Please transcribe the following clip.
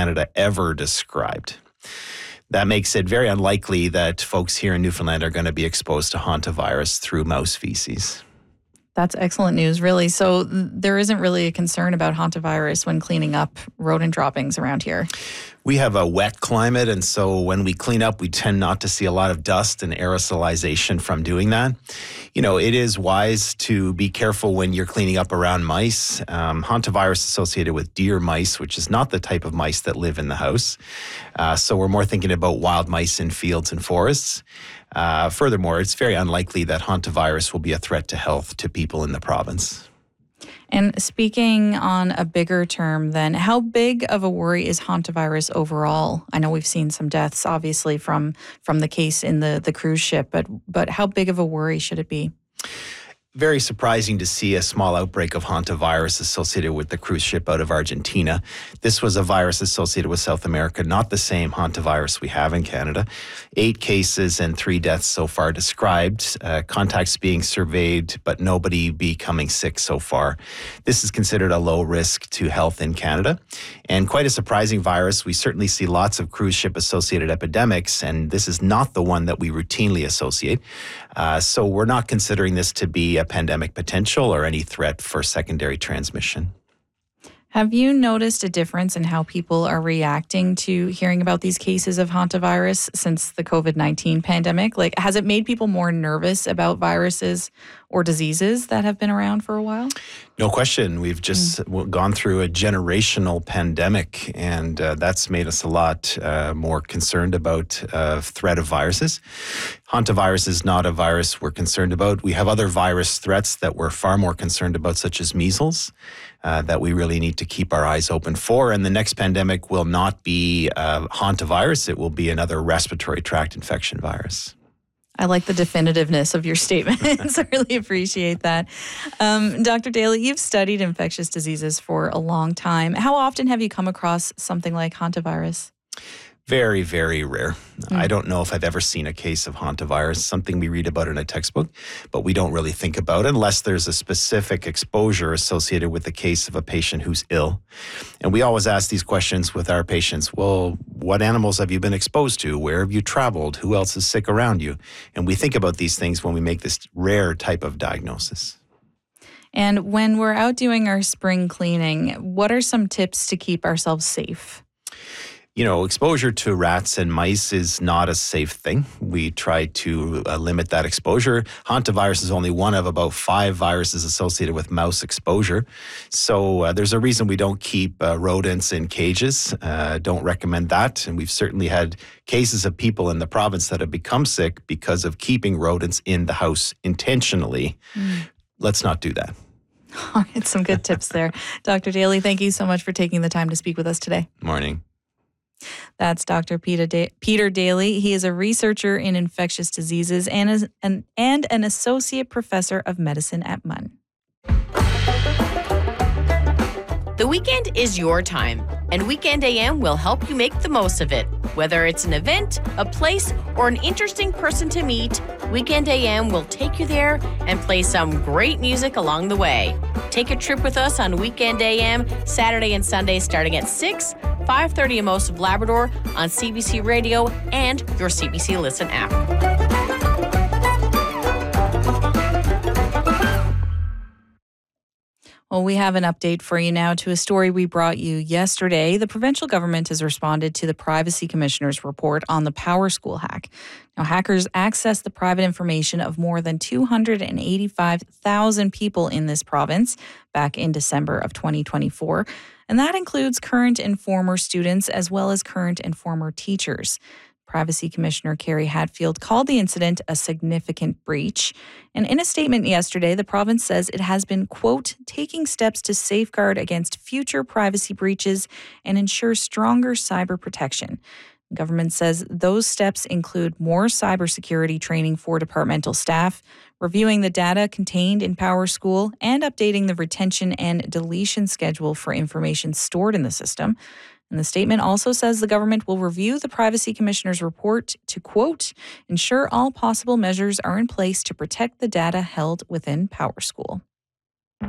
Canada ever described. That makes it very unlikely that folks here in Newfoundland are going to be exposed to hantavirus through mouse feces. That's excellent news, really. So there isn't really a concern about hantavirus when cleaning up rodent droppings around here. We have a wet climate, and so when we clean up, we tend not to see a lot of dust and aerosolization from doing that. You know, it is wise to be careful when you're cleaning up around mice. Hantavirus associated with deer mice, which is not the type of mice that live in the house. So we're more thinking about wild mice in fields and forests. Furthermore, it's very unlikely that hantavirus will be a threat to health to people in the province. And speaking on a bigger term then, how big of a worry is hantavirus overall? I know we've seen some deaths, obviously, from the case in the cruise ship, but how big of a worry should it be? Very surprising to see a small outbreak of hantavirus associated with the cruise ship out of Argentina. This was a virus associated with South America, not the same hantavirus we have in Canada. 8 cases and 3 deaths so far described, contacts being surveyed, but nobody becoming sick so far. This is considered a low risk to health in Canada, and quite a surprising virus. We certainly see lots of cruise ship associated epidemics, and this is not the one that we routinely associate. So we're not considering this to be a pandemic potential or any threat for secondary transmission. Have you noticed a difference in how people are reacting to hearing about these cases of hantavirus since the COVID-19 pandemic? Like, has it made people more nervous about viruses or diseases that have been around for a while? No question. We've just gone through a generational pandemic, and that's made us a lot more concerned about threat of viruses. Hantavirus is not a virus we're concerned about. We have other virus threats that we're far more concerned about, such as measles, that we really need to keep our eyes open for. And the next pandemic will not be hantavirus. It will be another respiratory tract infection virus. I like the definitiveness of your statements. I really appreciate that. Dr. Daly, you've studied infectious diseases for a long time. How often have you come across something like hantavirus? Very, very rare. I don't know if I've ever seen a case of hantavirus, something we read about in a textbook, but we don't really think about unless there's a specific exposure associated with the case of a patient who's ill. And we always ask these questions with our patients. Well, what animals have you been exposed to? Where have you traveled? Who else is sick around you? And we think about these things when we make this rare type of diagnosis. And when we're out doing our spring cleaning, what are some tips to keep ourselves safe? You know, exposure to rats and mice is not a safe thing. We try to limit that exposure. Hantavirus is only one of about 5 viruses associated with mouse exposure. So there's a reason we don't keep rodents in cages. Don't recommend that. And we've certainly had cases of people in the province that have become sick because of keeping rodents in the house intentionally. Let's not do that. All right, some good tips there. Dr. Daly, thank you so much for taking the time to speak with us today. Morning. That's Dr. Peter Daly. He is a researcher in infectious diseases and an associate professor of medicine at MUN. The weekend is your time, and Weekend AM will help you make the most of it. Whether it's an event, a place, or an interesting person to meet, Weekend AM will take you there and play some great music along the way. Take a trip with us on Weekend AM, Saturday and Sunday starting at 6, 5:30 in most of Labrador on CBC Radio and your CBC Listen app. Well, we have an update for you now to a story we brought you yesterday. The provincial government has responded to the Privacy Commissioner's report on the PowerSchool hack. Now, hackers accessed the private information of more than 285,000 people in this province back in December of 2024. And that includes current and former students as well as current and former teachers. Privacy Commissioner Carrie Hatfield called the incident a significant breach. And in a statement yesterday, the province says it has been, quote, taking steps to safeguard against future privacy breaches and ensure stronger cyber protection. The government says those steps include more cybersecurity training for departmental staff, reviewing the data contained in PowerSchool, and updating the retention and deletion schedule for information stored in the system. And the statement also says the government will review the Privacy Commissioner's report to, quote, ensure all possible measures are in place to protect the data held within PowerSchool.